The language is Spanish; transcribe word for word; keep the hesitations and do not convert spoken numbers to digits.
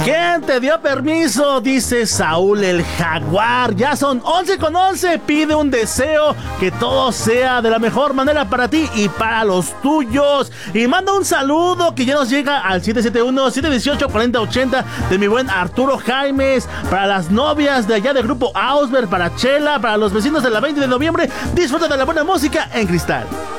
¿Quién te dio permiso? Dice Saúl el Jaguar. Ya son once con once. Pide un deseo, que todo sea de la mejor manera para ti y para los tuyos. Y manda un saludo que ya nos llega al siete siete uno, siete uno ocho, cuatro cero ocho cero de mi buen Arturo Jaimes. Para las novias de allá del grupo Ausberg, para Chela, para los vecinos de la veinte de noviembre. Disfruta de la buena música en Cristal.